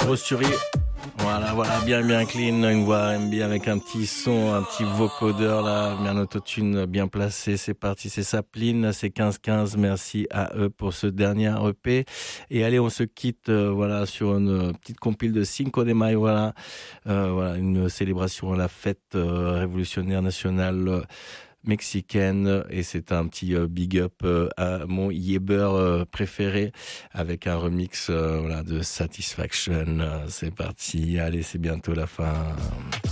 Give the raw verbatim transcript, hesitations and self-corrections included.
Grosse tuerie. Voilà, voilà, bien, bien clean, une voix R and B avec un petit son, un petit vocodeur là, bien autotune, bien placé. C'est parti, c'est Sapline, c'est quinze quinze. Merci à eux pour ce dernier E P. Et allez, on se quitte, euh, voilà, sur une euh, petite compile de Cinco de Mayo, voilà, euh, voilà, une célébration à la fête euh, révolutionnaire nationale. Euh, mexicaine, et c'est un petit euh, big up euh, à mon Yeber euh, préféré avec un remix euh, voilà, de Satisfaction. Euh, c'est parti, allez, c'est bientôt la fin.